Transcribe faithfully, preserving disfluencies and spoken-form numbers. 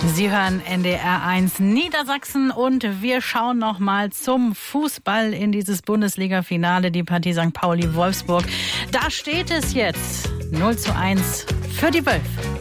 Sie hören N D R eins Niedersachsen und wir schauen noch mal zum Fußball in dieses Bundesliga-Finale, die Partie Sankt Pauli-Wolfsburg. Da steht es jetzt null zu eins für die Wölfe.